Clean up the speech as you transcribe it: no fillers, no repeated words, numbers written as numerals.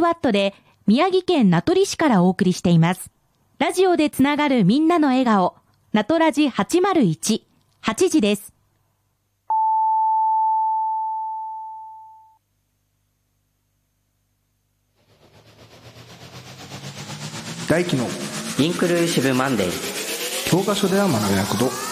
ワットで宮城県名取市からお送りしています。ラジオでつながるみんなの笑顔、ナトラジ801、8時です。 大輝のインクルーシブマンデー。 教科書では学べないこと、